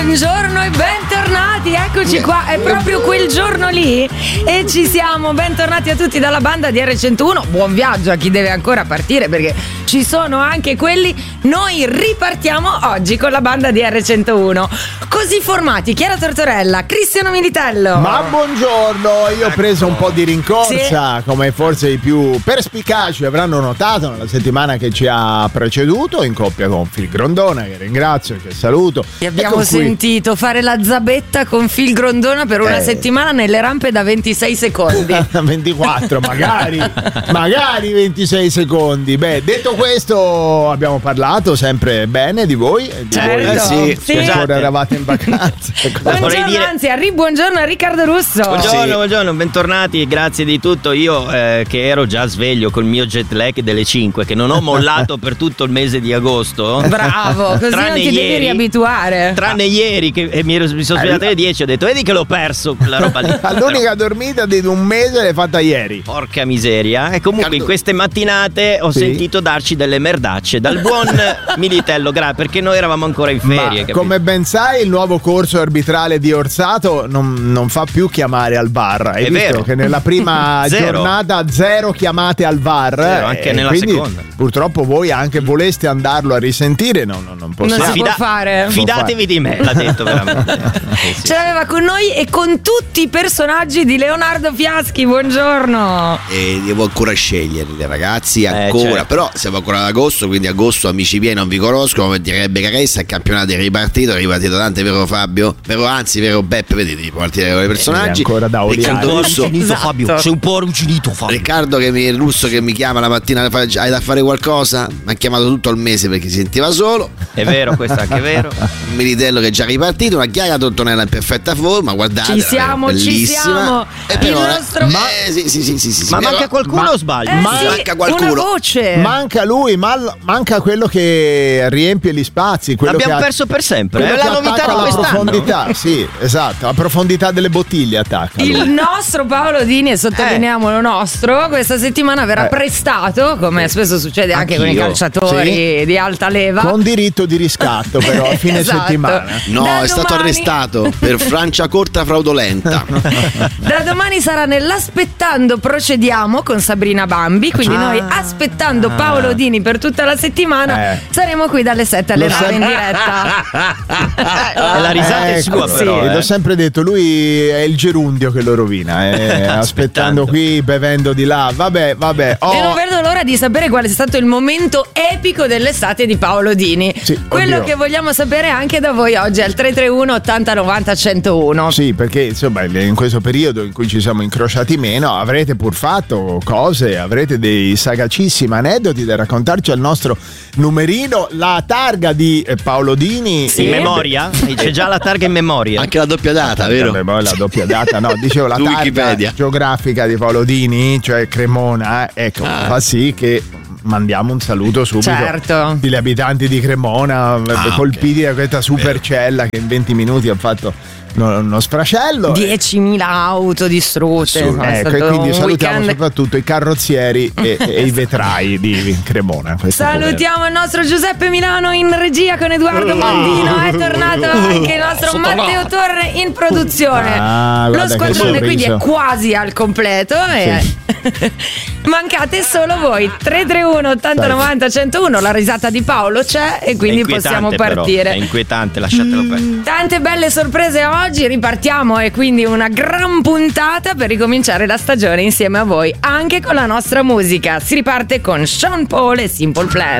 Buongiorno e bentornati, eccoci qua, è proprio quel giorno lì e ci siamo, bentornati a tutti dalla banda di R101, buon viaggio a chi deve ancora partire perché ci sono anche quelli, noi ripartiamo oggi con la banda di R101, così formati, Chiara Tortorella, Cristiano Militello. Ma buongiorno, io ho preso un po' di rincorsa, come forse i più perspicaci avranno notato nella settimana che ci ha preceduto, in coppia con Phil Grondona, che ringrazio e che saluto. Ti abbiamo sentito fare la zabetta con Phil Grondona per una settimana nelle rampe da 26 secondi. 24, magari 26 secondi. Beh, detto questo, abbiamo parlato sempre bene di voi e di voi. Sì. Ancora eravate in vacanza. Buongiorno, anzi, buongiorno a Riccardo Russo. Buongiorno, bentornati, grazie di tutto. Io che ero già sveglio col mio jet lag delle 5, che non ho mollato per tutto il mese di agosto. Bravo, così non ti devi riabituare. Tranne ieri che mi sono svegliato alle 10, ho detto vedi che l'ho perso quella roba lì. L'unica dormita di un mese l'hai fatta ieri. Porca miseria. E comunque in queste mattinate ho sentito darci delle merdacce dal buon Militello, perché noi eravamo ancora in ferie. Ma, come ben sai, il nuovo corso arbitrale di Orsato non fa più chiamare al VAR. Hai visto vero che nella prima giornata 0 chiamate al VAR, anche nella seconda. Purtroppo voi anche voleste andarlo a risentire, non possiamo. Non si può fare. Fidatevi di me, l'ha detto veramente. Sì. Ce l'aveva con noi e con tutti i personaggi di Leonardo Fiaschi. Buongiorno. E devo ancora scegliere, ragazzi, ancora. Certo. Però siamo ancora ad agosto, quindi agosto amici miei non vi conosco, come direbbe Caressa, il campionato è ripartito tante, vero Fabio? Vero Beppe, vedete, di partire con i personaggi. Ancora da Riccardo Russo, Fabio, sei un po' arrugginito, Fabio. Riccardo Russo che mi chiama la mattina, hai da fare qualcosa? Mi ha chiamato tutto il mese perché si sentiva solo. È vero, questo è anche vero. Militello che è già ripartito, una Chiara Tortonella in perfetta forma, guardate, ci siamo. Però, il nostro sì. Ma manca qualcuno o sbaglio? Manca qualcuno. Una voce. Manca lui, manca quello che riempie gli spazi. L'abbiamo perso per sempre. È la novità di quest'anno. Profondità, sì, esatto. La profondità delle bottiglie attacca. Il nostro Paolo Dini, e sottolineiamolo nostro, questa settimana verrà prestato, come spesso succede anche con i calciatori di alta leva. Con diritto di riscatto, però a fine settimana. No, è stato arrestato per Franciacorta fraudolenta. Da domani sarà nell'Aspettando Procediamo con Sabrina Bambi, quindi noi aspettando Paolo Dini per tutta la settimana saremo qui dalle 7 alle 9 in diretta. La risata è sua, però. L'ho sempre detto, lui è il gerundio che lo rovina. Aspettando qui, bevendo di là. Vabbè. E non vedo l'ora di sapere qual è stato il momento epico dell'estate di Paolo Dini. Quello che vogliamo sapere anche da voi oggi al 331 80 90 101. Sì, perché insomma in questo periodo in cui ci siamo incrociati meno avrete pur fatto cose, avrete dei sagacissimi aneddoti da raccontarci al nostro numerino. La targa di Paolo Dini in memoria? C'è già la targa in memoria. Anche la doppia data, vero? La doppia data, no, dicevo la targa geografica di Paolo Dini, cioè Cremona, ecco, fa sì che mandiamo un saluto subito agli abitanti di Cremona, colpiti da questa supercella che in 20 minuti ha fatto uno sfracello. 10.000 auto distrutte. Ecco, e quindi salutiamo soprattutto i carrozzieri e i vetrai di Cremona. Salutiamo il nostro Giuseppe Milano in regia con Edoardo Mondino. È tornato anche il nostro Matteo Torre in produzione. Lo squadrone quindi è quasi al completo. Mancate solo voi. 331 80 90 101. La risata di Paolo c'è e quindi possiamo partire. Però, è inquietante, lasciatelo perdere. Tante belle sorprese oggi, ripartiamo e quindi una gran puntata per ricominciare la stagione insieme a voi, anche con la nostra musica. Si riparte con Sean Paul e Simple Plan.